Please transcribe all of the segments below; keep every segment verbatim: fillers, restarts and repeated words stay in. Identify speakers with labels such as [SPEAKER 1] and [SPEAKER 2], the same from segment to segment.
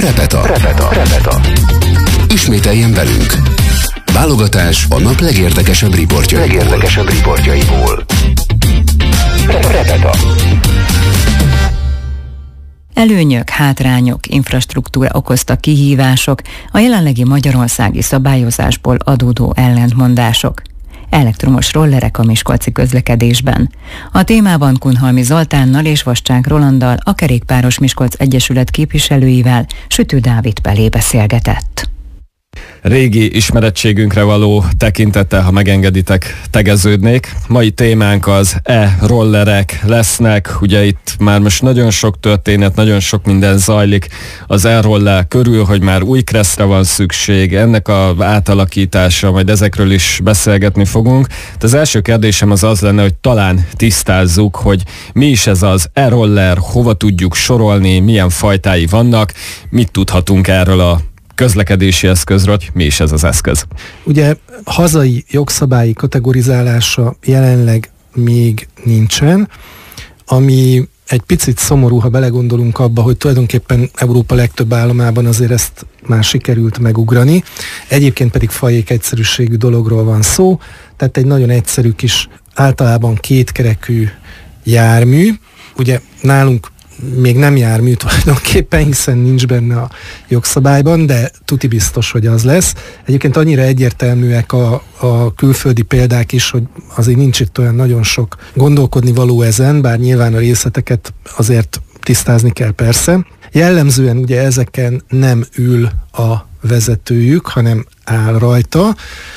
[SPEAKER 1] Repeta. Repeta. Repeta. Ismételjen velünk. Válogatás a nap legérdekesebb riportjaiból. Legérdekesebb riportjaiból. Repeta.
[SPEAKER 2] Előnyök, hátrányok, infrastruktúra okozta kihívások, a jelenlegi magyarországi szabályozásból adódó ellentmondások. Elektromos rollerek a miskolci közlekedésben. A témában Kunhalmi Zoltánnal és Vascsák Rolanddal, a Kerékpáros Miskolc Egyesület képviselőivel Sütő Dávid Pelé beszélgetett.
[SPEAKER 3] Régi ismerettségünkre való tekintettel, ha megengeditek, tegeződnék. Mai témánk az e-rollerek lesznek. Ugye itt már most nagyon sok történet, nagyon sok minden zajlik az e-roller körül, hogy már új kresztre van szükség, ennek az átalakítása, majd ezekről is beszélgetni fogunk. De az első kérdésem az az lenne, hogy talán tisztázzuk, hogy mi is ez az e-roller, hova tudjuk sorolni, milyen fajtái vannak, mit tudhatunk erről a közlekedési eszközről, hogy mi is ez az eszköz.
[SPEAKER 4] Ugye hazai jogszabályi kategorizálása jelenleg még nincsen, ami egy picit szomorú, ha belegondolunk abba, hogy tulajdonképpen Európa legtöbb államában azért ezt már sikerült megugrani. Egyébként pedig fajék egyszerűségű dologról van szó, tehát egy nagyon egyszerű kis, általában kétkerekű jármű. Ugye nálunk még nem jármű tulajdonképpen, hiszen nincs benne a jogszabályban, de tuti biztos, hogy az lesz. Egyébként annyira egyértelműek a, a külföldi példák is, hogy azért nincs itt olyan nagyon sok gondolkodni való ezen, bár nyilván a részleteket azért tisztázni kell persze. Jellemzően ugye ezeken nem ül a vezetőjük, hanem áll rajta,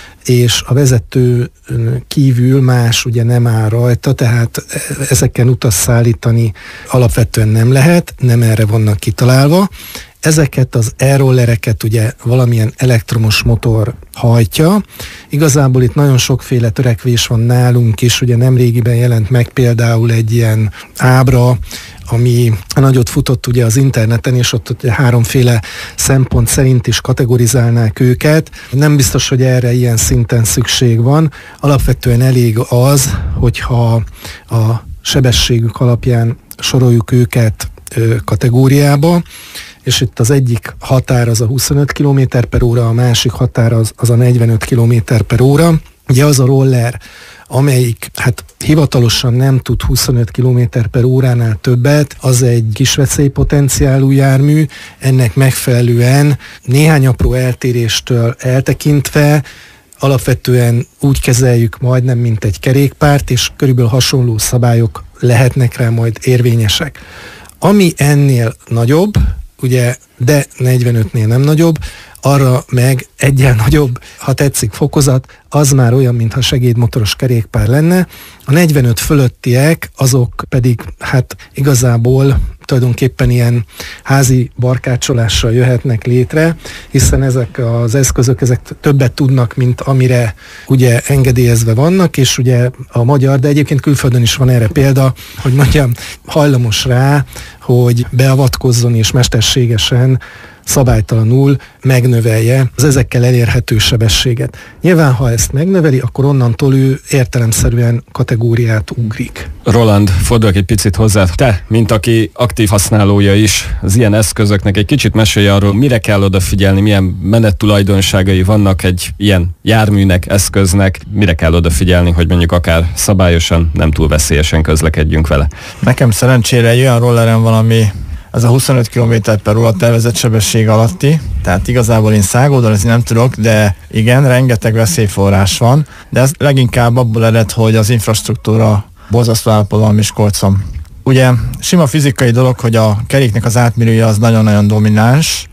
[SPEAKER 4] és a vezető kívül más ugye nem áll rajta, tehát ezeken utas szállítani alapvetően nem lehet, nem erre vannak kitalálva. Ezeket az e-rollereket ugye valamilyen elektromos motor hajtja. Igazából itt nagyon sokféle törekvés van nálunk is, ugye nemrégiben jelent meg például egy ilyen ábra, ami nagyot futott ugye az interneten, és ott ugye háromféle szempont szerint is kategorizálnák őket. Nem biztos, hogy erre ilyen szinten szükség van. Alapvetően elég az, hogyha a sebességük alapján soroljuk őket ö, kategóriába, és itt az egyik határ az a huszonöt kilométer per óra, a másik határ az, az a negyvenöt kilométer per óra. Ugye az a roller, amelyik hát hivatalosan nem tud huszonöt kilométer per óránál többet, az egy kis veszélypotenciálú jármű, ennek megfelelően néhány apró eltéréstől eltekintve alapvetően úgy kezeljük majdnem, mint egy kerékpárt, és körülbelül hasonló szabályok lehetnek rá majd érvényesek. Ami ennél nagyobb, ugye, de negyvenötnél nem nagyobb, arra meg egyen nagyobb, ha tetszik, fokozat, az már olyan, mintha segédmotoros kerékpár lenne. A negyvenöt fölöttiek, azok pedig hát igazából tulajdonképpen ilyen házi barkácsolással jöhetnek létre, hiszen ezek az eszközök, ezek többet tudnak, mint amire ugye engedélyezve vannak, és ugye a magyar, de egyébként külföldön is van erre példa, hogy mondjam, hajlamos rá, hogy beavatkozzon és mesterségesen szabálytalanul megnövelje az ezekkel elérhető sebességet. Nyilván, ha ezt megnöveli, akkor onnantól ő értelemszerűen kategóriát ugrik.
[SPEAKER 3] Roland, fordulok egy picit hozzá. Te, mint aki aktív használója is az ilyen eszközöknek, egy kicsit mesélj arról, mire kell odafigyelni, milyen menettulajdonságai vannak egy ilyen járműnek, eszköznek, mire kell odafigyelni, hogy mondjuk akár szabályosan, nem túl veszélyesen közlekedjünk vele.
[SPEAKER 5] Nekem szerencsére egy olyan rollerem van, ami ez a huszonöt kilométer per óra tervezett sebesség alatti, tehát igazából én szágódolni nem tudok, de igen, rengeteg veszélyforrás van, de ez leginkább abból ered, hogy az infrastruktúra borzasztó állapotban van Miskolcon. Ugye sima fizikai dolog, hogy a keréknek az átmérője az nagyon-nagyon domináns,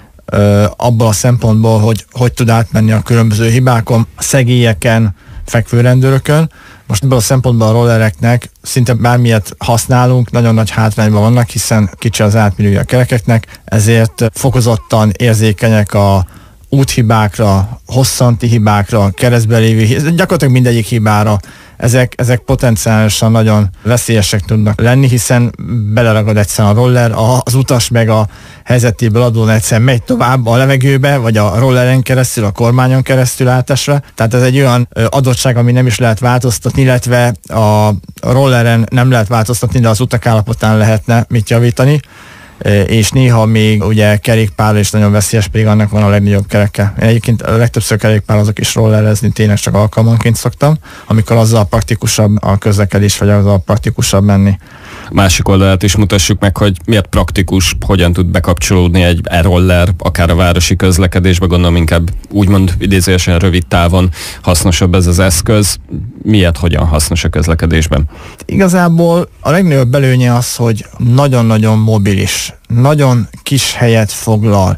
[SPEAKER 5] ö, abból a szempontból, hogy hogy tud átmenni a különböző hibákon, szegélyeken, fekvő rendőrökön. Most ebből a szempontból a rollereknek szinte bármilyet használunk, nagyon nagy hátrányban vannak, hiszen kicsi az átmérője a kerekeknek, ezért fokozottan érzékenyek a úthibákra, hosszanti hibákra, keresztbe lévő, gyakorlatilag mindegyik hibára. Ezek, ezek potenciálisan nagyon veszélyesek tudnak lenni, hiszen beleragad egyszerűen a roller, az utas meg a helyzetéből adóan egyszerűen megy tovább a levegőbe, vagy a rolleren keresztül, a kormányon keresztül átesve. Tehát ez egy olyan adottság, ami nem is lehet változtatni, illetve a rolleren nem lehet változtatni, de az utak állapotán lehetne mit javítani. és néha még ugye kerékpár is nagyon veszélyes, pedig annak van a legnagyobb kereke. Én egyébként a legtöbbször kerékpározok is rollerezni, tényleg csak alkalmanként szoktam, amikor azzal praktikusabb a közlekedés, vagy azzal praktikusabb menni.
[SPEAKER 3] Másik oldalát is mutassuk meg, hogy miért praktikus, hogyan tud bekapcsolódni egy e-roller, akár a városi közlekedésbe, gondolom inkább úgymond idézőesen rövid távon hasznosabb ez az eszköz. Miért, hogyan hasznos a közlekedésben?
[SPEAKER 5] Igazából a legnagyobb előnye az, hogy nagyon-nagyon mobilis, nagyon kis helyet foglal.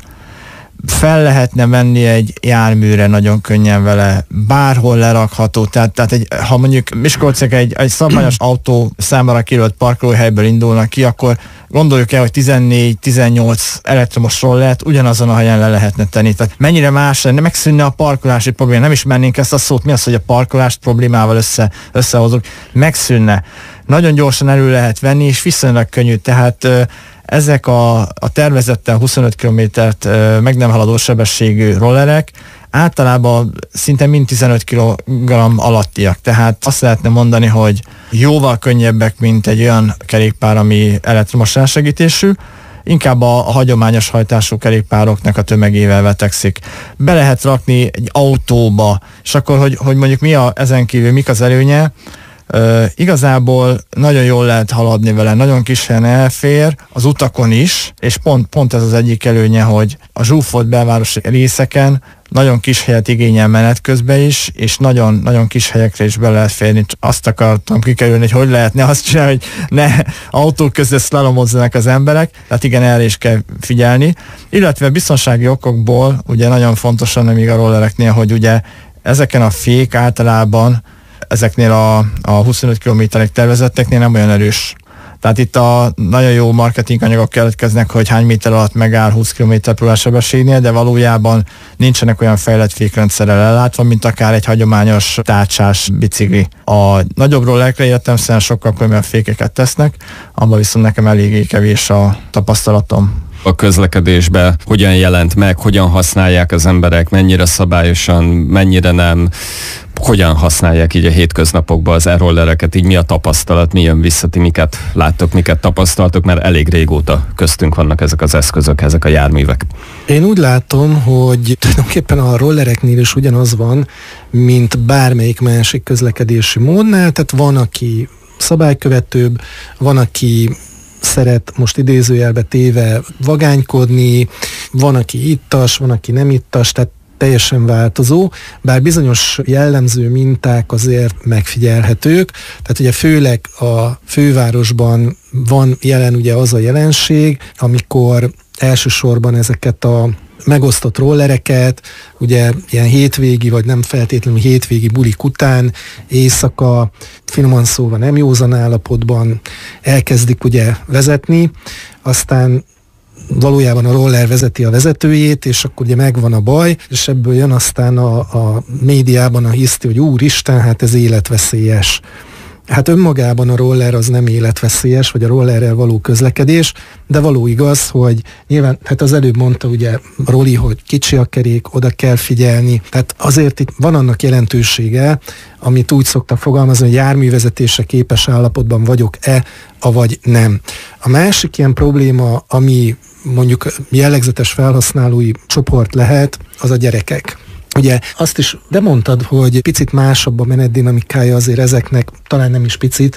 [SPEAKER 5] Fel lehetne venni egy járműre nagyon könnyen vele, bárhol lerakható, tehát, tehát egy, ha mondjuk Miskolciak egy, egy szabályos autó számára kijelölt parkolóhelyből indulnak ki, akkor gondoljuk el, hogy tizennégy-tizennyolc elektromos rollert ugyanazon a helyen le lehetne tenni. Tehát mennyire más lenne, megszűnne a parkolási probléma. Nem ismernénk ezt a szót, mi az, hogy a parkolást problémával össze, összehozunk. Megszűnne. Nagyon gyorsan elő lehet venni, és viszonylag könnyű. Tehát ezek a, a tervezetten huszonöt kilométert meg nem haladó sebességű rollerek általában szinte mind tizenöt kilogramm alattiak. Tehát azt lehetne mondani, hogy jóval könnyebbek, mint egy olyan kerékpár, ami elektromos elsegítésű, inkább a, a hagyományos hajtású kerékpároknak a tömegével vetekszik. Be lehet rakni egy autóba, és akkor, hogy, hogy mondjuk mi a, ezen kívül mik az előnye, Uh, igazából nagyon jól lehet haladni vele, nagyon kis helyen elfér, az utakon is, és pont, pont ez az egyik előnye, hogy a zsúfolt belvárosi részeken nagyon kis helyet igényel menet közben is, és nagyon, nagyon kis helyekre is be lehet férni. Azt akartam kikerülni, hogy hogy lehetne azt csinálni, hogy ne autók között szlalomozzanak az emberek, tehát igen, erre is kell figyelni. Illetve biztonsági okokból, ugye nagyon fontosan még a rollereknél, hogy ugye ezeken a fék általában ezeknél a, a huszonöt kilométerig tervezetteknél nem olyan erős. Tehát itt a nagyon jó marketing anyagok keletkeznek, hogy hány méter alatt megáll húsz kilométer per óra sebességnél, de valójában nincsenek olyan fejlett fékrendszerrel ellátva, mint akár egy hagyományos tárcsás bicikli. A nagyobb rollerekre értelemszerűen sokkal könnyebb fékeket tesznek, abban viszont nekem eléggé kevés a tapasztalatom.
[SPEAKER 3] A közlekedésbe hogyan jelent meg, hogyan használják az emberek, mennyire szabályosan, mennyire nem, hogyan használják így a hétköznapokban az e-rollereket, így mi a tapasztalat, mi jön vissza, ti miket láttok, miket tapasztaltok, mert elég régóta köztünk vannak ezek az eszközök, ezek a járművek.
[SPEAKER 4] Én úgy látom, hogy tulajdonképpen a rollereknél is ugyanaz van, mint bármelyik másik közlekedési módnál, tehát van, aki szabálykövetőbb, van, aki szeret most idézőjelbe téve vagánykodni, van, aki ittas, van, aki nem ittas, tehát teljesen változó, bár bizonyos jellemző minták azért megfigyelhetők, tehát ugye főleg a fővárosban van jelen ugye az a jelenség, amikor elsősorban ezeket a megosztott rollereket, ugye ilyen hétvégi, vagy nem feltétlenül hétvégi bulik után, éjszaka, finoman szóval nem józan állapotban elkezdik ugye vezetni, aztán valójában a roller vezeti a vezetőjét, és akkor ugye megvan a baj, és ebből jön aztán a, a médiában a hiszti, hogy úristen, hát ez életveszélyes. Hát önmagában a roller az nem életveszélyes, vagy a rollerrel való közlekedés, de való igaz, hogy nyilván, hát az előbb mondta ugye Roli, hogy kicsi a kerék, oda kell figyelni, tehát azért itt van annak jelentősége, amit úgy szoktak fogalmazni, hogy járművezetésre képes állapotban vagyok-e, avagy nem. A másik ilyen probléma, ami mondjuk jellegzetes felhasználói csoport lehet, az a gyerekek. Ugye azt is, de mondtad, hogy picit másabb a menetdinamikája azért ezeknek, talán nem is picit,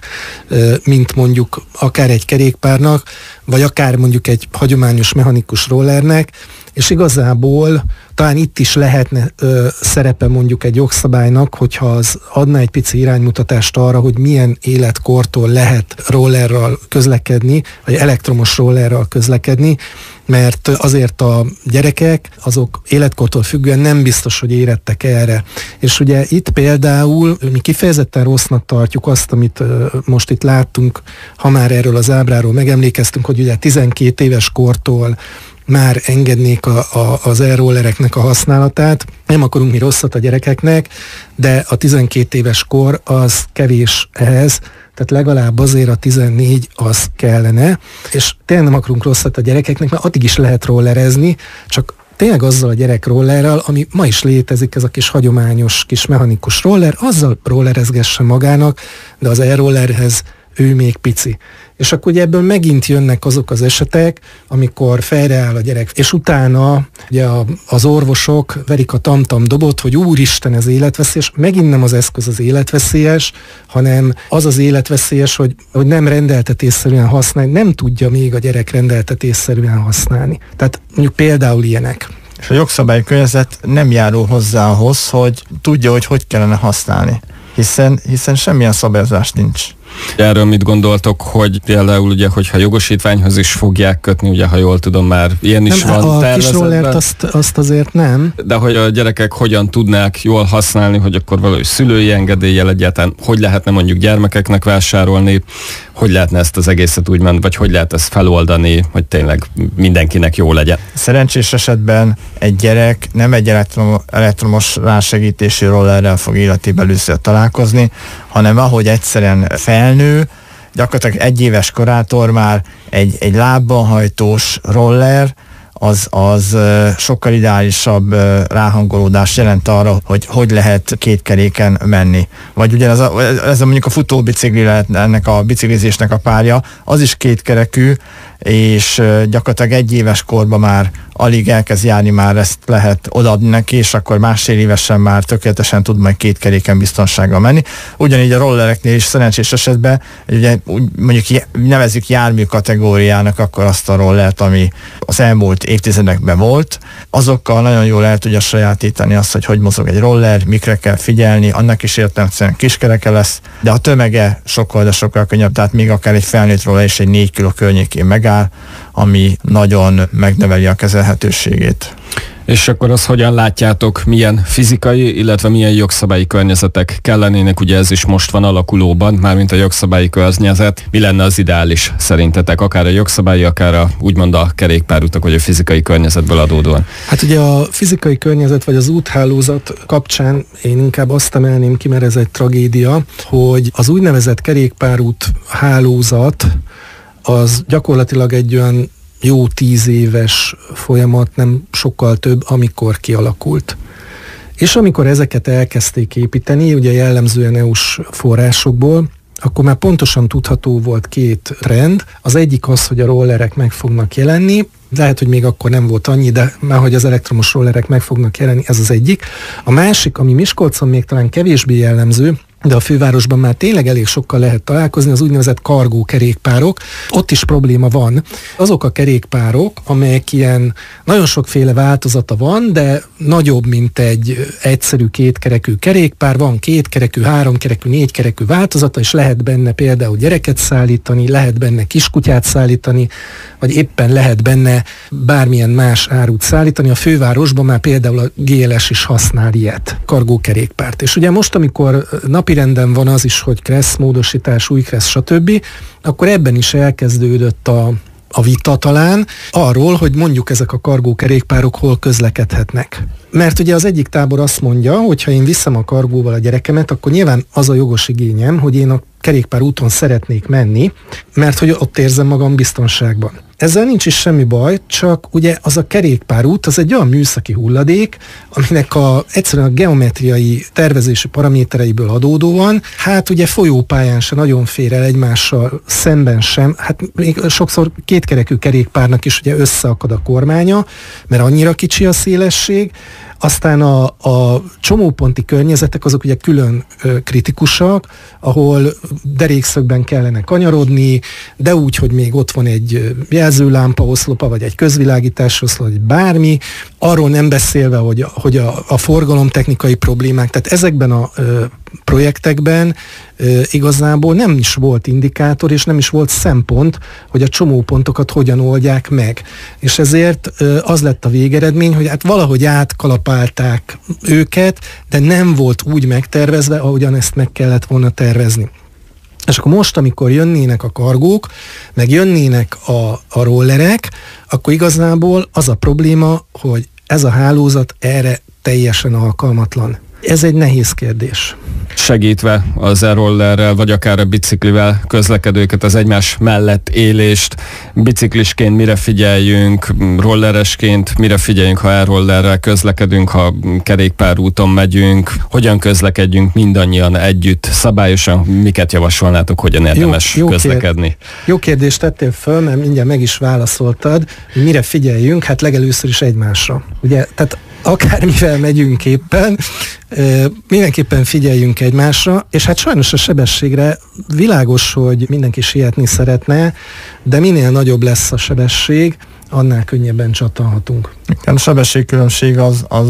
[SPEAKER 4] mint mondjuk akár egy kerékpárnak, vagy akár mondjuk egy hagyományos mechanikus rollernek, és igazából talán itt is lehetne ö, szerepe mondjuk egy jogszabálynak, hogyha az adna egy pici iránymutatást arra, hogy milyen életkortól lehet rollerral közlekedni, vagy elektromos rollerral közlekedni, mert azért a gyerekek, azok életkortól függően nem biztos, hogy érettek erre. És ugye itt például mi kifejezetten rossznak tartjuk azt, amit ö, most itt láttunk, ha már erről az ábráról megemlékeztünk, hogy ugye tizenkét éves kortól már engednék a, a, az e-rollereknek a használatát. Nem akarunk mi rosszat a gyerekeknek, de a tizenkét éves kor az kevés ehhez, tehát legalább azért a tizennégy az kellene, és tényleg nem akarunk rosszat a gyerekeknek, mert addig is lehet rollerezni, csak tényleg azzal a gyerek rollerrel, ami ma is létezik, ez a kis hagyományos, kis mechanikus roller, azzal rollerezgesse magának, de az e-rollerhez ő még pici. És akkor ugye ebből megint jönnek azok az esetek, amikor fejreáll a gyerek, és utána ugye a, az orvosok verik a tam-tam dobot, hogy úristen, ez életveszélyes. Megint nem az eszköz az életveszélyes, hanem az az életveszélyes, hogy, hogy nem rendeltetésszerűen használni, nem tudja még a gyerek rendeltetésszerűen használni. Tehát mondjuk például ilyenek.
[SPEAKER 5] És a jogszabályi környezet nem járul hozzá ahhoz, hogy tudja, hogy hogy kellene használni. Hiszen, hiszen semmilyen szabályozás nincs.
[SPEAKER 3] Erről mit gondoltok, hogy például ugye, hogyha jogosítványhoz is fogják kötni, ugye, ha jól tudom, már ilyen is
[SPEAKER 4] nem,
[SPEAKER 3] van
[SPEAKER 4] a
[SPEAKER 3] tervezetben.
[SPEAKER 4] kis rollert azt, azt azért nem.
[SPEAKER 3] De hogy a gyerekek hogyan tudnák jól használni, hogy akkor valahogy szülői engedéllyel egyáltalán, hogy lehetne mondjuk gyermekeknek vásárolni, hogy lehetne ezt az egészet úgymond, vagy hogy lehet ezt feloldani, hogy tényleg mindenkinek jó legyen.
[SPEAKER 5] Szerencsés esetben egy gyerek nem egy elektrom, elektromos rásegítésű rollerrel fog életében először találkozni, hanem ahogy egyszerűen felnő, gyakorlatilag egy éves korától már egy, egy lábban hajtós roller, az, az sokkal ideálisabb ráhangolódást jelent arra, hogy hogy lehet két keréken menni. Vagy ugye ez, a, ez a mondjuk a futóbicikli lehet ennek a biciklizésnek a párja, az is kétkerekű, és gyakorlatilag egy éves korban már alig elkezd járni, már ezt lehet odaadni neki, és akkor másfél évesen már tökéletesen tud majd két keréken biztonsággal menni. Ugyanígy a rollereknél is szerencsés esetben, ugye mondjuk nevezzük jármű kategóriának akkor azt a rollert, ami az elmúlt évtizedekben volt, azokkal nagyon jól el tudja sajátítani azt, hogy hogy mozog egy roller, mikre kell figyelni, annak is értelemszerűen kiskereke lesz, de a tömege sokkal, de sokkal könnyebb, tehát még akár egy felnőtt roller is egy négy kiló környékén megáll, ami nagyon megnöveli a kezelhetőségét.
[SPEAKER 3] És akkor azt hogyan látjátok, milyen fizikai, illetve milyen jogszabályi környezetek kellenének, ugye ez is most van alakulóban, mármint a jogszabályi környezet. Mi lenne az ideális szerintetek, akár a jogszabályi, akár a, úgymond a kerékpárutak, vagy a fizikai környezetből adódóan?
[SPEAKER 4] Hát ugye a fizikai környezet, vagy az úthálózat kapcsán én inkább azt emelném ki, mert ez egy tragédia, hogy az úgynevezett kerékpárút hálózat az gyakorlatilag egy olyan jó tíz éves folyamat, nem sokkal több, amikor kialakult. És amikor ezeket elkezdték építeni, ugye jellemzően é u-s forrásokból, akkor már pontosan tudható volt két trend. Az egyik az, hogy a rollerek meg fognak jelenni, lehet, hogy még akkor nem volt annyi, de már hogy az elektromos rollerek meg fognak jelenni, ez az egyik. A másik, ami Miskolcon még talán kevésbé jellemző, de a fővárosban már tényleg elég sokkal lehet találkozni, az úgynevezett kargó kerékpárok. Ott is probléma van. Azok a kerékpárok, amelyek ilyen nagyon sokféle változata van, de nagyobb, mint egy egyszerű kétkerekű kerékpár, van kétkerekű, háromkerekű, négykerekű változata, és lehet benne például gyereket szállítani, lehet benne kiskutyát szállítani, vagy éppen lehet benne bármilyen más árut szállítani. A fővárosban már például a gé el es is használ ilyet, kargó kerékpárt. És ugye most, amikor napirenden van az is, hogy kressz módosítás, új kressz, stb., akkor ebben is elkezdődött a a vita talán arról, hogy mondjuk ezek a kargó kerékpárok hol közlekedhetnek. Mert ugye az egyik tábor azt mondja, hogy ha én viszem a kargóval a gyerekemet, akkor nyilván az a jogos igényem, hogy én a kerékpár úton szeretnék menni, mert hogy ott érzem magam biztonságban. Ezzel nincs is semmi baj, csak ugye az a kerékpárút, az egy olyan műszaki hulladék, aminek a, egyszerűen a geometriai tervezési paramétereiből adódóan, hát ugye folyópályán se nagyon fér el egymással szemben sem, hát még sokszor kétkerekű kerékpárnak is ugye összeakad a kormánya, mert annyira kicsi a szélesség. Aztán a, a csomóponti környezetek azok ugye külön ö, kritikusak, ahol derékszögben kellene kanyarodni, de úgy, hogy még ott van egy jelzőlámpa oszlopa, vagy egy közvilágítás oszlop, vagy bármi. Arról nem beszélve, hogy, a, hogy a, a forgalomtechnikai problémák, tehát ezekben a ö, projektekben ö, igazából nem is volt indikátor, és nem is volt szempont, hogy a csomópontokat hogyan oldják meg. És ezért ö, az lett a végeredmény, hogy hát valahogy átkalapálták őket, de nem volt úgy megtervezve, ahogyan ezt meg kellett volna tervezni. És akkor most, amikor jönnének a kargók, meg jönnének a, a rollerek, akkor igazából az a probléma, hogy ez a hálózat erre teljesen alkalmatlan. Ez egy nehéz kérdés.
[SPEAKER 3] segítve az e-rollerrel, vagy akár a biciklivel közlekedőket, az egymás mellett élést, biciklisként mire figyeljünk, rolleresként mire figyeljünk, ha e-rollerrel közlekedünk, ha kerékpárúton megyünk, hogyan közlekedjünk mindannyian együtt, szabályosan, miket javasolnátok, hogyan érdemes jó, jó közlekedni?
[SPEAKER 4] Kér, jó kérdést tettél föl, mert mindjárt meg is válaszoltad, hogy mire figyeljünk, hát legelőször is egymásra. Ugye, tehát akármivel megyünk éppen, mindenképpen figyeljünk egymásra, és hát sajnos a sebességre világos, hogy mindenki sietni szeretne, de minél nagyobb lesz a sebesség, annál könnyebben csattanhatunk.
[SPEAKER 5] A sebességkülönbség az, az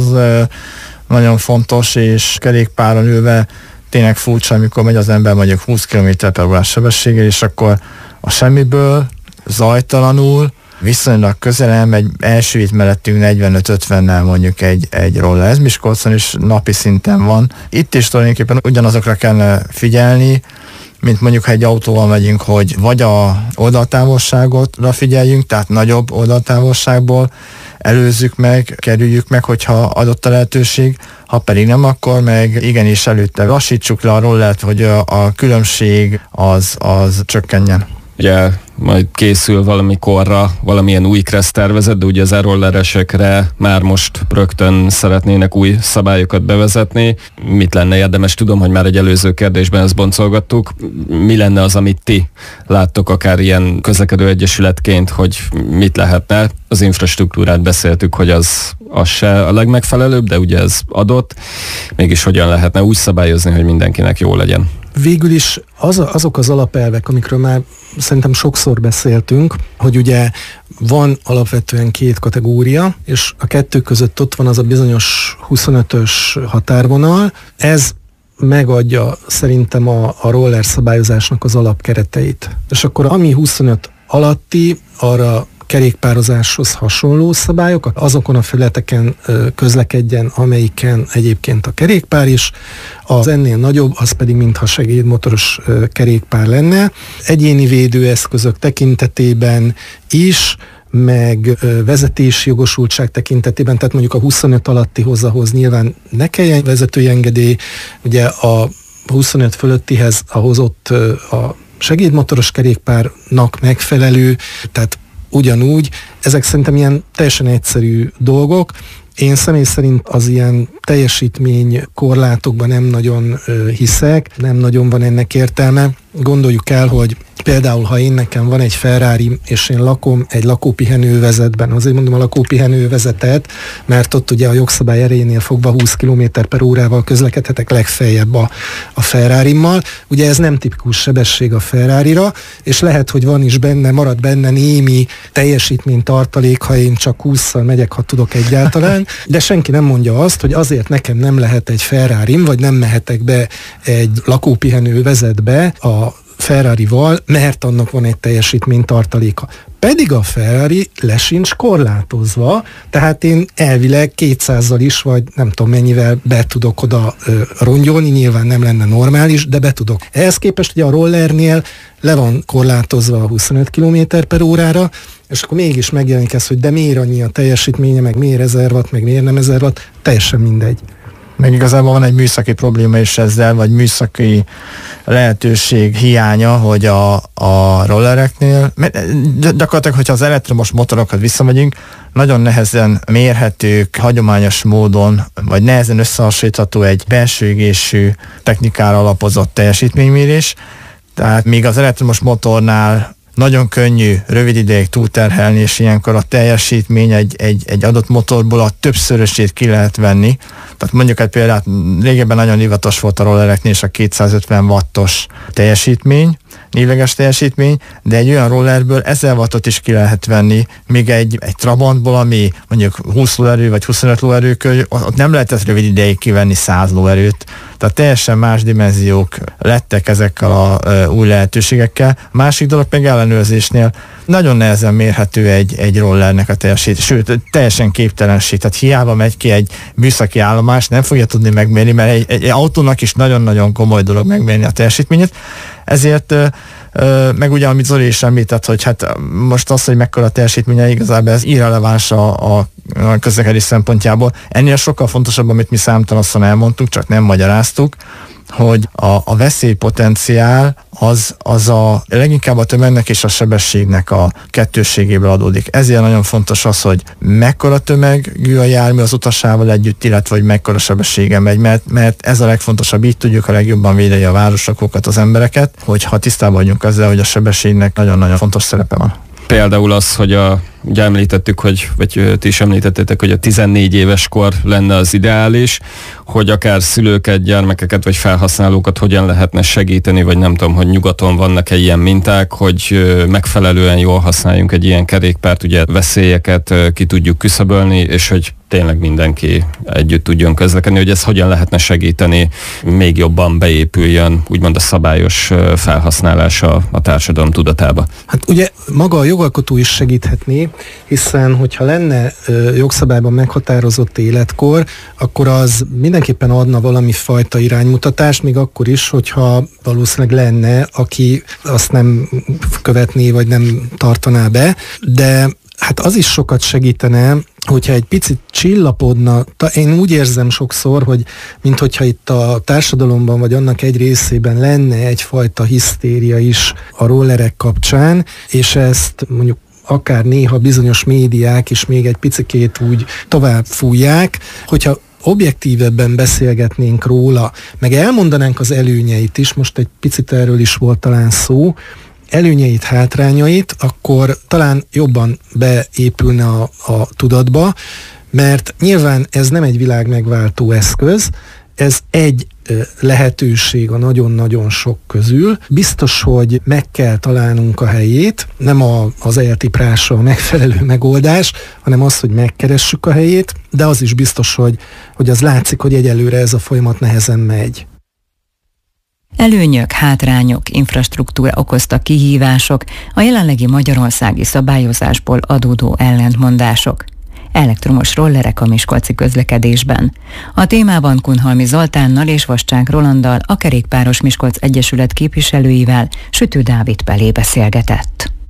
[SPEAKER 5] nagyon fontos, és kerékpáron ülve tényleg furcsa, amikor megy az ember mondjuk húsz kilométer per órás sebességgel, és akkor a semmiből, zajtalanul, viszonylag közel egy első itt mellettünk negyvenöt-ötvennel mondjuk egy, egy roller. Ez Miskolcon is napi szinten van. Itt is tulajdonképpen ugyanazokra kellene figyelni, mint mondjuk, ha egy autóval megyünk, hogy vagy a oldaltávolságotra figyeljünk, tehát nagyobb oldaltávolságból előzzük meg, kerüljük meg, hogyha adott a lehetőség, ha pedig nem, akkor meg igenis előtte lassítsuk le a rollert, hogy a, a különbség az, az csökkenjen.
[SPEAKER 3] Ugye majd készül valamikorra valamilyen új kressz tervezet, de ugye az e-rolleresekre már most rögtön szeretnének új szabályokat bevezetni. Mit lenne érdemes? Tudom, hogy már egy előző kérdésben ezt boncolgattuk. Mi lenne az, amit ti láttok akár ilyen közlekedő egyesületként, hogy mit lehetne? Az infrastruktúrát beszéltük, hogy az, az se a legmegfelelőbb, de ugye ez adott. Mégis hogyan lehetne úgy szabályozni, hogy mindenkinek jó legyen?
[SPEAKER 4] Végül is az, azok az alapelvek, amikről már szerintem sokszor beszéltünk, hogy ugye van alapvetően két kategória, és a kettő között ott van az a bizonyos huszonötös határvonal. Ez megadja szerintem a, a roller szabályozásnak az alapkereteit. És akkor ami huszonöt alatti, arra kerékpározáshoz hasonló szabályok, azokon a felületeken közlekedjen, amelyiken egyébként a kerékpár is, az ennél nagyobb, az pedig mintha segédmotoros kerékpár lenne. Egyéni védőeszközök tekintetében is, meg vezetési jogosultság tekintetében, tehát mondjuk a huszonöt alattihoz, ahhoz nyilván ne kelljen vezetői engedély, ugye a huszonöt fölöttihez ahhoz ott a segédmotoros kerékpárnak megfelelő, tehát ugyanúgy, ezek szerintem ilyen teljesen egyszerű dolgok. Én személy szerint az ilyen teljesítmény korlátokban nem nagyon ö, hiszek, nem nagyon van ennek értelme. Gondoljuk el, hogy például, ha én nekem van egy Ferrari, és én lakom egy lakópihenővezetben, azért mondom a lakópihenővezetet, mert ott ugye a jogszabály erejénél fogva húsz kilométer per órával közlekedhetek legfeljebb a, a Ferrarimmal. Ugye ez nem tipikus sebesség a Ferrarira, és lehet, hogy van is benne, marad benne némi teljesítménytartalék, ha én csak hússzal megyek, ha tudok egyáltalán, de senki nem mondja azt, hogy azért nekem nem lehet egy Ferrarim, vagy nem mehetek be egy lakópihenővezetbe a Ferrarival, mert annak van egy teljesítménytartaléka. Pedig a Ferrari le sincs korlátozva, tehát én elvileg kétszázzal is, vagy nem tudom mennyivel be tudok oda ö, rongyolni, nyilván nem lenne normális, de be tudok. Ehhez képest ugye a rollernél le van korlátozva a huszonöt kilométer per órára, és akkor mégis megjelenik ez, hogy de miért annyi a teljesítménye, meg miért ezer watt, meg miért nem ezer watt, teljesen mindegy.
[SPEAKER 5] Meg igazából van egy műszaki probléma is ezzel, vagy műszaki lehetőség hiánya, hogy a, a rollereknél, gyakorlatilag, hogyha az elektromos motorokat visszamegyünk, nagyon nehezen mérhetők hagyományos módon, vagy nehezen összehasonlítható egy belső égésű technikára alapozott teljesítménymérés. Tehát még az elektromos motornál nagyon könnyű rövid ideig túlterhelni, és ilyenkor a teljesítmény egy, egy, egy adott motorból a többszörösét ki lehet venni. Tehát mondjuk egy példát, régebben nagyon divatos volt a rollereknél és a kétszázötven wattos teljesítmény, névleges teljesítmény, de egy olyan rollerből ezer wattot is ki lehet venni, még egy, egy Trabantból, ami mondjuk húsz lóerő vagy huszonöt lóerőkör, ott nem lehet ezt rövid ideig kivenni száz lóerőt. Tehát teljesen más dimenziók lettek ezekkel a e, új lehetőségekkel. Másik dolog meg ellenőrzésnél nagyon nehezen mérhető egy, egy rollernek a teljesítés, sőt, teljesen képtelenség. Tehát hiába megy ki egy műszaki állomás, nem fogja tudni megmérni, mert egy, egy autónak is nagyon-nagyon komoly dolog megmérni a teljesítményét. Ezért meg ugye, amit Zoli is említett, hogy hát most az, hogy mekkora teljesítménye, igazából ez irreleváns a, a közlekedés szempontjából. Ennél sokkal fontosabb, amit mi számtalanszor elmondtuk, csak nem magyaráztuk, hogy a, a veszélypotenciál az, az a leginkább a tömegnek és a sebességnek a kettősségéből adódik. Ezért nagyon fontos az, hogy mekkora tömegű a jármű az utasával együtt, illetve hogy mekkora sebessége megy, mert, mert ez a legfontosabb, így tudjuk a legjobban védeni a városlakokat, az embereket, hogyha tisztában vagyunk ezzel, hogy a sebességnek nagyon-nagyon fontos szerepe van.
[SPEAKER 3] Például az, hogy a, ugye említettük, hogy, vagy ti is említettétek, hogy a tizennégy éves kor lenne az ideális, hogy akár szülőket, gyermekeket vagy felhasználókat hogyan lehetne segíteni, vagy nem tudom, hogy nyugaton vannak-e ilyen minták, hogy megfelelően jól használjunk egy ilyen kerékpárt, ugye veszélyeket ki tudjuk küszöbölni, és hogy tényleg mindenki együtt tudjon közlekedni, hogy ez hogyan lehetne segíteni, még jobban beépüljön úgymond a szabályos felhasználása a társadalom tudatába.
[SPEAKER 4] Hát ugye maga a jogalkotó is segíthetné, hiszen hogyha lenne ö, jogszabályban meghatározott életkor, akkor az mindenképpen adna valami fajta iránymutatást, még akkor is, hogyha valószínűleg lenne, aki azt nem követné, vagy nem tartaná be, de hát az is sokat segítene, hogyha egy picit csillapodna, én úgy érzem sokszor, hogy minthogyha itt a társadalomban vagy annak egy részében lenne egyfajta hisztéria is a rollerek kapcsán, és ezt mondjuk akár néha bizonyos médiák is még egy picikét úgy tovább fújják, hogyha objektívebben beszélgetnénk róla, meg elmondanánk az előnyeit is, most egy picit erről is volt talán szó, előnyeit, hátrányait, akkor talán jobban beépülne a, a tudatba, mert nyilván ez nem egy világ megváltó eszköz, ez egy lehetőség a nagyon-nagyon sok közül. Biztos, hogy meg kell találnunk a helyét, nem a, az eltiprása a megfelelő megoldás, hanem az, hogy megkeressük a helyét, de az is biztos, hogy, hogy az látszik, hogy egyelőre ez a folyamat nehezen megy.
[SPEAKER 2] Előnyök, hátrányok, infrastruktúra okozta kihívások, a jelenlegi magyarországi szabályozásból adódó ellentmondások. Elektromos rollerek a miskolci közlekedésben. A témában Kunhalmi Zoltánnal és Vascsák Rolanddal, a Kerékpáros Miskolc Egyesület képviselőivel Sütő Dávid Pelé beszélgetett.